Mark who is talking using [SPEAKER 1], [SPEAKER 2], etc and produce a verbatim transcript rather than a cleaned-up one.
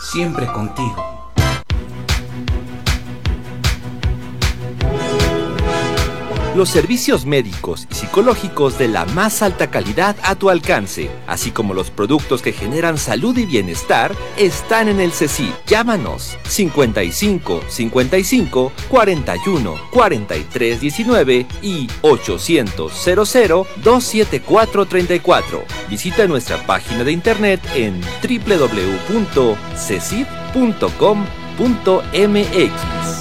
[SPEAKER 1] siempre contigo.
[SPEAKER 2] Los servicios médicos y psicológicos de la más alta calidad a tu alcance, así como los productos que generan salud y bienestar, están en el CECIP. Llámanos cincuenta y cinco, cincuenta y cinco, cuarenta y uno, cuarenta y tres, diecinueve y ochocientos, cero cero, dos siete cuatro, treinta y cuatro. Visita nuestra página de internet en doble u doble u doble u punto cecip punto com punto m x.